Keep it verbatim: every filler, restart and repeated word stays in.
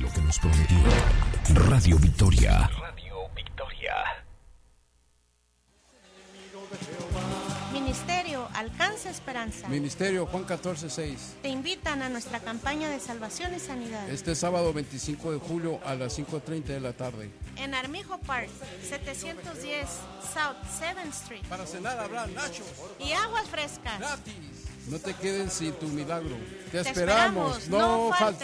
lo que nos prometió. Radio Victoria. Radio Victoria. Ministerio Alcance Esperanza. Ministerio Juan catorce seis. Te invitan a nuestra campaña de salvación y sanidad. Este sábado veinticinco de julio a las cinco treinta de la tarde. En Armijo Park, setecientos diez South seventh Street. Para cenar habrá nachos. Y aguas frescas. Gratis. No te quedes sin tu milagro. Te, Te esperamos. esperamos. No, No faltes.